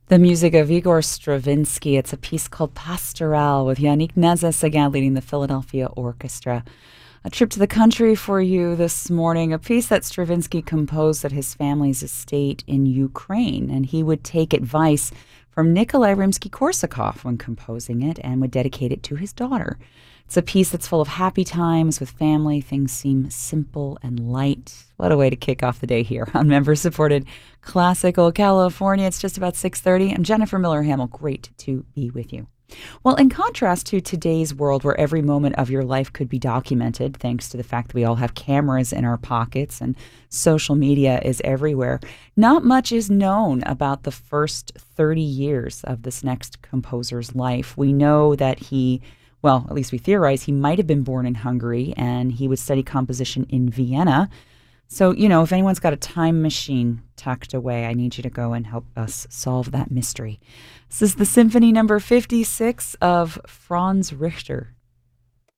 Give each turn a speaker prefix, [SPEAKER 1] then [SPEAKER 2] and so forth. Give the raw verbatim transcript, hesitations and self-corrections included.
[SPEAKER 1] The music of Igor Stravinsky. It's a piece called Pastoral with Yannick Nézet-Séguin leading the Philadelphia Orchestra. A trip to the country for you this morning, a piece that Stravinsky composed at his family's estate in Ukraine, and he would take advice from Nikolai Rimsky-Korsakov when composing it and would dedicate it to his daughter. It's a piece that's full of happy times with family. Things seem simple and light. What a way to kick off the day here on member-supported Classical California. It's just about six thirty. I'm Jennifer Miller-Hamill. Great to be with you. Well, in contrast to today's world where every moment of your life could be documented, thanks to the fact that we all have cameras in our pockets and social media is everywhere, not much is known about the first thirty years of this next composer's life. We know that he, well, at least we theorize, he might have been born in Hungary and he would study composition in Vienna. So, you know, if anyone's got a time machine tucked away, I need you to go and help us solve that mystery. This is the Symphony number fifty-six of Franz Richter.